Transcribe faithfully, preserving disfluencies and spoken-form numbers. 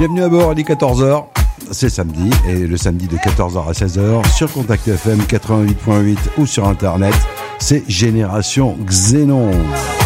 Bienvenue à bord, il est quatorze heures. C'est samedi, et le samedi de quatorze heures à seize heures sur Contact F M quatre-vingt-huit point huit ou sur internet, c'est Génération Xénon.